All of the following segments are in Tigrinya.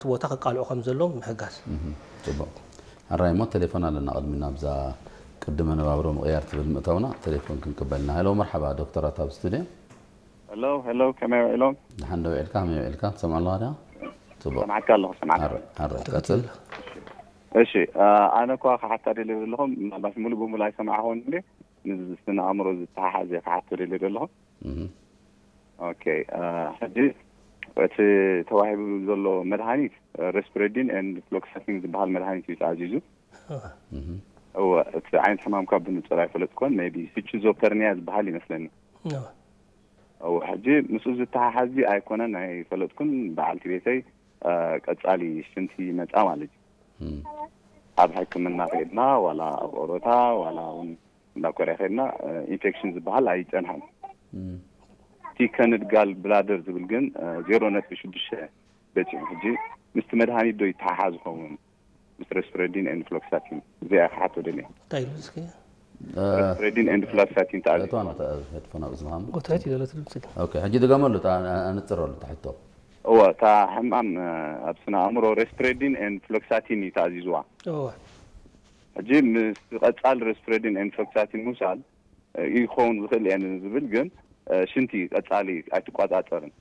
توتاخ قالوا خمس لهم محجاز طبعا الرأي ما تليفون على النقل من نبزة قدمنا بابرو مغيرت بالمتونا تليفون كن قبلنا هلو مرحبا دكتورة تاب ستوديو هلو كما يعلم نحن وعلك هم يعلك سمع الله ده طبعا سمعك الله سمعك قتل እሺ አነ እኮ ሓታ ደለለኹም ማለት ሙሉ በሙሉ አይሰማሁን እንዴ ንዝስና አምሮ ዝተሓሓዘ ሓታ ደለለኹም ኦኬ ሕጂ እቲ ተዋሂቡ ዘሎ መድሃኒት ሬስፕሬዲን ኤንድ ፍሎክሳሲን ዝበሃል መድሃኒት ይታዚዙ او እቲ ዓይነት ሕማም ካብ ብንፅር ኣይፈለጥኩን ሜቢ ስቺዞፍሬኒያ ዝበሃል ይመስለኒ او ሕጂ ምስ ዝተሓሓዚ ኣይኮነን ኣይፈለጥኩን በዓልቲ ቤተይ ቀጻሊ ሽንቲ መጣ ማለት ኣብ ሕክምና ኸድና ወላ ኦሮታ ወላ እንዳቆረ ኸድና ኢንፌክሽን ዝበሃል ኣይጨንሐን ቲከንድጋል ብላደር ዝብል ግን 0.6 በጪ ሕጂ ምስ መድሃኒት ዶ ይተሓሓዝ ኸውን ምስ ሬስፕሬዲን ኤንድ ፍሎክሳሲን እዚኣ ሓቶ ደኔ ታይሉስኪ ሬስፕሬዲን ኤንድ ፍሎክሳሲን ታዕቶ ኣነ ተፈና ብዝማም ወታይት ይደለት ልምጽ ኦኬ ሕጂ ደጋመሉ አንጽረሉ ታሕቶ ወታ ሕማም ኣብስና አምሮ ሬስፕሬዲን ኤንድ ፍሎክሳሲን ይታዚዝዋ ሕጂ ምስ ቀጻል ሬስፕሬዲን ኤንድ ፍሎክሳሲን ሙሳል ይኸውን ዝኽእል እየን ዝብል ግን ሽንቲ ቀጻሊ ኣይትቋጻጸርን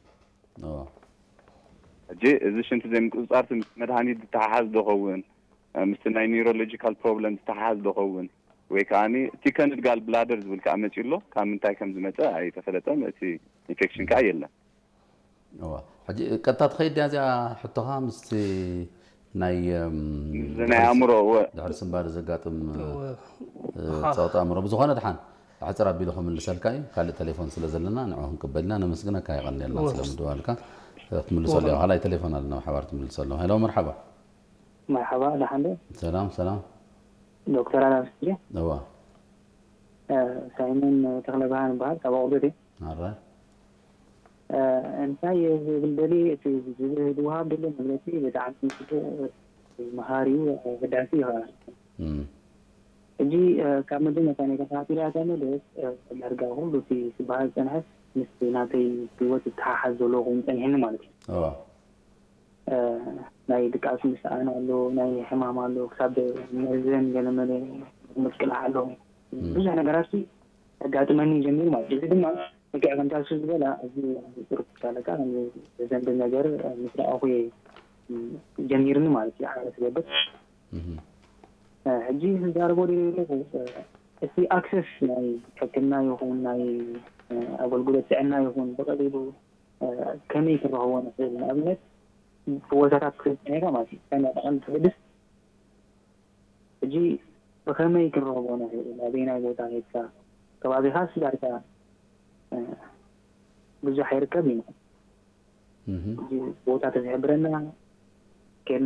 ሕጂ እዚ ሽንቲ ዘይምቁፅጻር ምስ መድሃኒት ዝተሓሓዝ doኸውን ምስ ናይ ኒውሮሎጂካል ፕሮብለም ዝተሓሓዝ doኸውን ወይ ከዓኒ ቲከንድጋል ብላደር ዝብል ከዓ መፂሎ ካብ ምንታይ ከም ዝመፀ ኣይተፈለጠን እቲ ኢንፌክሽን ከዓ የለን ሕጂ ቀጥታ ትኸይድ እዚኣ ሕቶኻ ምስቲ ናይ ኣእምሮ ድሕሪ ስምባር ዘጋጥም ፀወታ ኣእምሮ ብዝኾነ ድሓን حصر أبيلهم من السلكاي قال التليفون سلزلنا نعهم قبلنا أنا مسكنا كاي غني الله سلام دوالك من السلام هلا تليفون لنا حوارت من السلام هلا مرحبا مرحبا لحد سلام دكتور أنا بسيطة دوا سايمن تغلب عن بعض تبع عضوتي مرة أنت بالدليل في دوها بالله مغلتي بدعت نسيته مهاري ودعسيها እጂ ካብ መጀመርታ ናይ ተፋሲላ ተመለስ ዳርጋ ሁሉ ሲባል ፀንሐት ምስ ናተይ ህይወት ተሓሓዝ ዘሎ ፀንሐኒ ማለት እዩ ናይ ድቃስ ምስኣን ኣሎ ናይ ሕማም ኣሎ ክሳብ መርዘን ገለመለ መስቀል ኣሎ ብዙሕ ነገራት ኣጋጥመኒ ጀሚር ማለት እዩ ድማ ወቂዕ ከምታሱ ዝበላ እዚ ጥሩክ ቻለካ ዘንብ ነገር ምስራኣኹ ጀሚርኒ ማለት እዩ ዓለት ገበት ሕጂ ዝዛረቦ ሌሎች እስቲ አክሰስ ናይ ሕክምና ይኹን ናይ አገልግሎት ጥዕና ይኹን በቀሊሉ ከመይ ክረኽቦ ንኽእል ንኣብነት ቦታታት ክነጋ ማለት እዩ ከመይ ጠቐም ትግድስ ሕጂ ብከመይ ክረኽቦ ንኽእል ኣበየናይ ቦታ ሄድካ ከባቢኻስ ዳርካ ብዙሕ ኣይርከብ እዩ ቦታ ተዝሕብረና ከና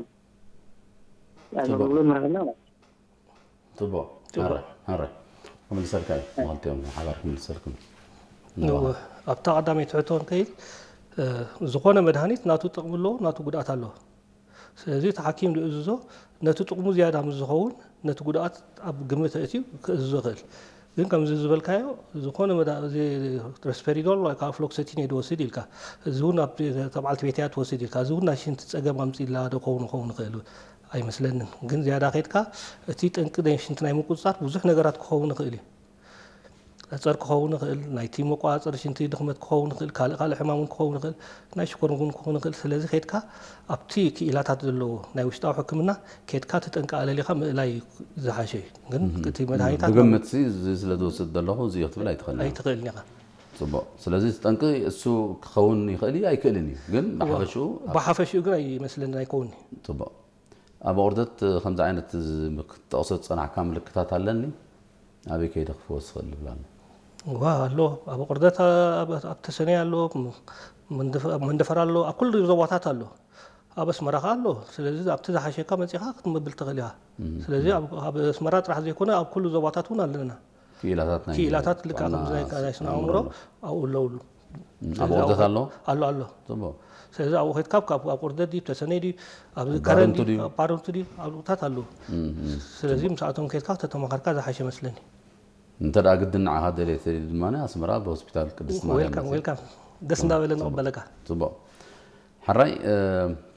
أقول مرحبا طبعا هرا ومن السركاي مالتهم حضرت من السركم أبتاع قدامي تعتون كيل زخونة مدهانيت ناتو تقبلو ناتو قدات الله سيزي تحكيم لأزوزو ناتو تقبلو زيادة من الزخون ناتو قدات أب قمت أتيو كأزوغل ግን ከም ዝበልካዮ ዝኾነ መዳዚ ሬስፔሪዶል ወይ ካፍሎክሲቲን ይወስድ ኢልካ እዚውን ኣብ ተባዕልቲ ቤትያ ትወስድ ኢልካ እዚውን ናይ ሽንቲ ፀገም ኣምፂላ ደኸውን ክኽእል ኣይመስለንን ግን ዝያዳ ኸይድካ እቲ ጠንቂ ናይ ሽንቲ ናይ ምቁፅፃር ብዙሕ ነገራት ክኸውን ይኽእል እዩ ፀር ክኸውን ይኽእል ናይቲ መቋፀሪ ሽንቲ ድኽመት ክኸውን ይኽእል ካልእ ሕማም ክኸውን ይኽእል ናይ ሽኮር እውን ክኸውን ይኽእል ስለዚ ኸይድካ ኣብቲ ክኢላታት ዘለዎ ናይ ውሽጣዊ ሕክምና ከይድካ ትጠንቂ ኣለሊኻ ምእላይ ዝሓሸ እዩ ግን እቲ መድሃኒታት ብግምት ስለዝወስድ ዘለኹ እዚዮ ክትብል ኣይትኽእልን ኢኻ ፅቡቅ ስለዚ ትጠንቂ እሱ ክኸውን ይኽእል እዩ ኣይክእልን እዩ ግን ብሓፈሽኡ ግን ኣይመስለኒ ኣይከውን ፅቡቅ ኣብ ቁርደት ከምዚ ዓይነት ክትጠቕሶ ዝፀናዕካ ምልክታት ኣለኒ ኣበይ ከይደ ክፍወስ ክኽእል ይብላኒ ኣሎ ኣብ ቁርደት ኣብ ተሰነይ ኣሎ መንደፈር ኣሎ ኣብ ኩሉ ዞባታት ኣሎ ኣብ ኣስመራኻ ኣሎ ስለዚ ኣብቲ ዝሓሸካ መፂኻ ክትምብል ትኽእል ኢኻ ስለዚ ኣብ ኣስመራ ጥራሕ ዘይኮነ ኣብ ኩሉ ዞባታት እውን ኣለና ክኢላታት ልካ ከምዚ ናይ ስነ ኣእምሮ ኣብኡ ኣለውሉ ኣብ ቁርደት ኣሎ ኣሎ ፅቡቅ ስለዚ ኣብኡ ኸይድካ ኣብ ቁርደት ድዩ ተሰነይ ድዩ ኣብ ከረን ድዩ ኣብ ፓረንቱ ድዩ ኣብኡታት ኣለዉ ስለዚ ምስኣቶም ከይድካ ተተማኸርካ ዝሓሸ መስለኒ انت دا قد نعها دليت المانع اسمرا بهوسبيتال قدس ويلكم دس نابل نقبلك طبعا حراي